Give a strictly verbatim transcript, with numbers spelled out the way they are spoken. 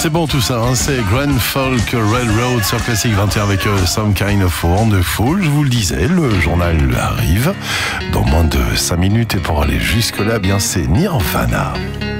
c'est bon tout ça, hein. C'est Grand Folk Railroad sur Classic vingt et un avec euh, Some Kind of Wonderful. Je vous le disais, le journal arrive dans moins de cinq minutes et pour aller jusque là, bien c'est Nirvana.